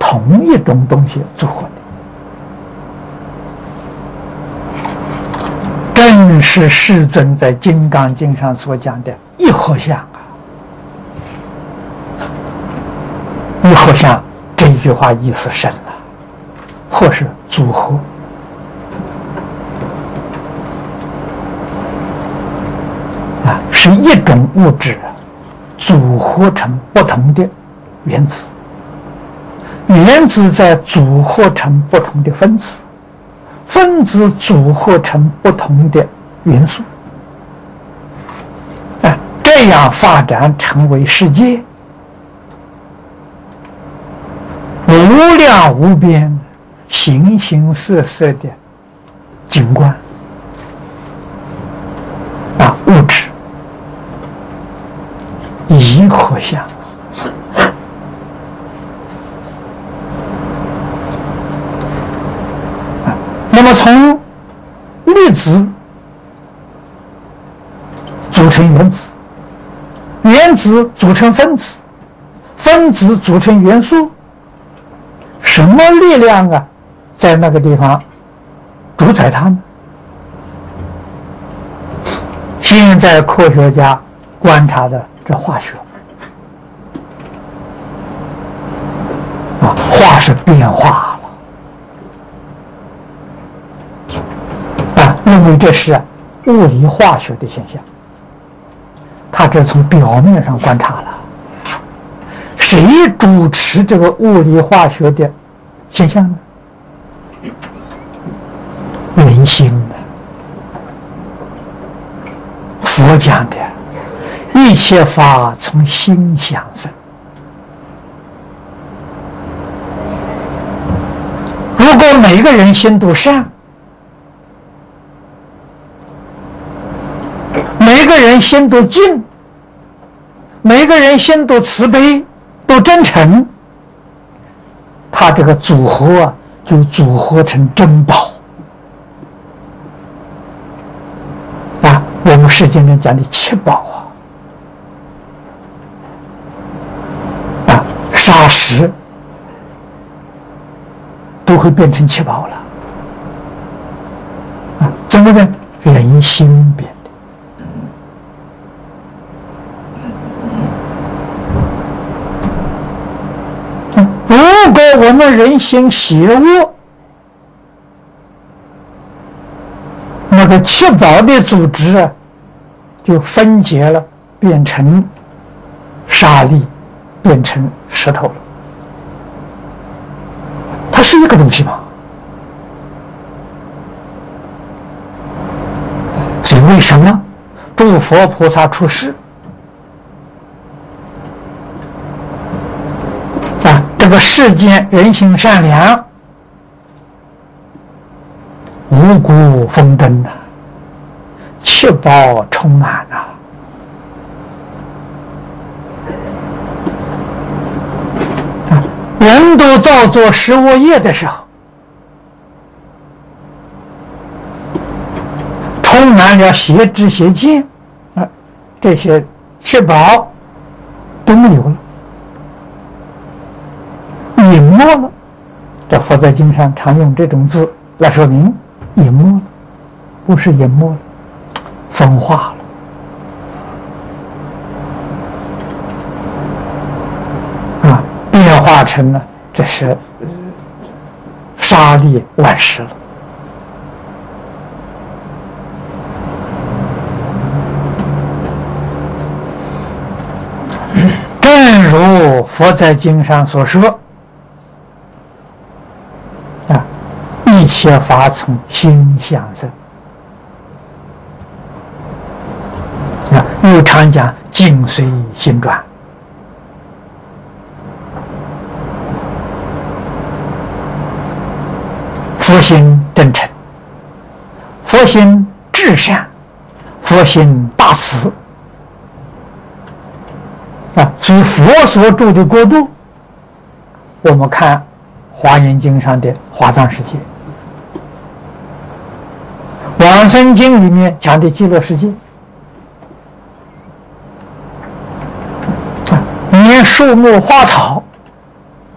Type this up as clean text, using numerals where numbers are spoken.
同一种东西组合的。正是世尊在《金刚经》上所讲的一合相啊！一合相这句话意思深了，或是组合啊，是一种物质组合成不同的原子，原子再组合成不同的分子，分子组合成不同的元素，这样发展成为世界，无量无边、形形色色的景观物质一合相。那么从粒子组成原子，原子组成分子，分子组成元素，什么力量啊在那个地方主宰它呢？现在科学家观察的这化学化是变化了，认为这是物理化学的现象。他这从表面上观察了，谁主持这个物理化学的现象呢？人心呢？佛讲的一切法从心想生。如果每个人心都善，每个人心都静，每个人心都慈悲，都真诚，他这个组合就组合成珍宝我们世间人讲的七宝砂石都会变成七宝了怎么呢？人心变的。如果我们人心邪恶，那个七宝的组织就分解了，变成沙粒，变成石头了。它是一个东西吗？所以为什么诸佛菩萨出世这个世间人心善良，五谷丰登七宝充满人都造作十恶业的时候，充满了邪知邪见这些七宝都没有了，隐没了。这佛在经上常用这种字来说明隐没了，不是隐没了，分化了变化成了这是沙粒万石了。正如佛在经上所说一切法从心想生又常讲境随心转。佛心真诚，佛心至善，佛心大慈所以佛所住的国度，我们看华严经上的华藏世界，往生经里面讲的极乐世界，连树木花草